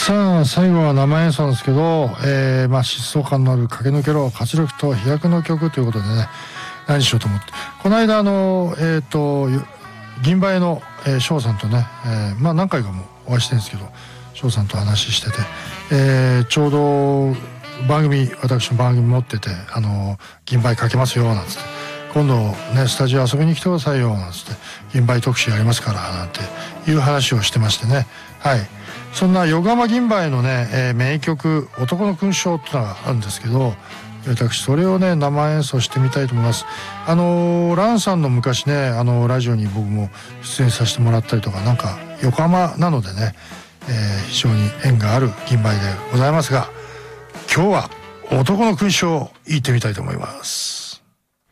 さあ最後は生演奏なんですけど、疾走感のある駆け抜けろ活力と飛躍の曲ということでね、何しようと思って、この間銀梅の翔さんとね、何回かもお会いしてるんですけど、翔さんと話してて、ちょうど私の番組持ってて、銀梅かけますよなんつって、今度ねスタジオ遊びに来てくださいよなんつって、銀梅特集やりますからなんていう話をしてましてね。はい、そんな横浜銀梅のね、名曲「男の勲章」っていうのがあるんですけど、私それをね生演奏してみたいと思います。ランさんの昔ねラジオに僕も出演させてもらったりとか、なんか横浜なのでね、非常に縁がある銀梅でございますが、今日は男の勲章を言ってみたいと思います。